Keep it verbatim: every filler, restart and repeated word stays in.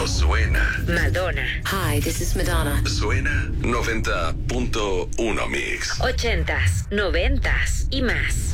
suena. Madonna. Hi, this is Madonna. Suena noventa punto uno Mix. Ochentas, noventas y más.